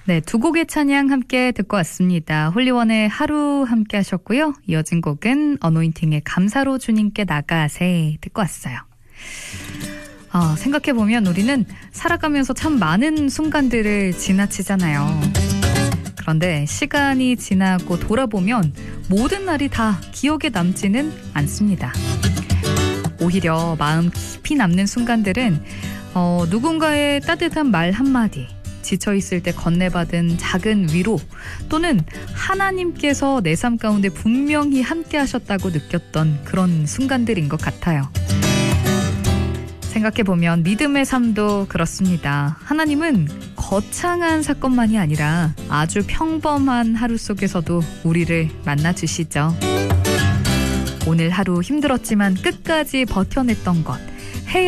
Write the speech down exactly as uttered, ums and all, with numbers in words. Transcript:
네, 두 곡의 찬양 함께 듣고 왔습니다. 홀리원의 하루 함께 하셨고요. 이어진 곡은 어노인팅의 감사로 주님께 나가세 듣고 왔어요. 아, 생각해보면 우리는 살아가면서 참 많은 순간들을 지나치잖아요. 그런데 시간이 지나고 돌아보면 모든 날이 다 기억에 남지는 않습니다. 오히려 마음 깊이 남는 순간들은 어, 누군가의 따뜻한 말 한마디, 지쳐있을 때 건네받은 작은 위로, 또는 하나님께서 내 삶 가운데 분명히 함께 하셨다고 느꼈던 그런 순간들인 것 같아요. 생각해보면 믿음의 삶도 그렇습니다. 하나님은 거창한 사건만이 아니라 아주 평범한 하루 속에서도 우리를 만나주시죠. 오늘 하루 힘들었지만 끝까지 버텨냈던 것,